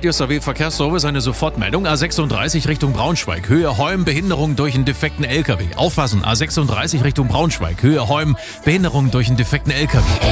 Radius AW Verkehrsservice, eine Sofortmeldung. A36 Richtung Braunschweig, Höhe Holm, Behinderung durch einen defekten LKW. Aufpassen, A36 Richtung Braunschweig, Höhe Holm, Behinderung durch einen defekten LKW.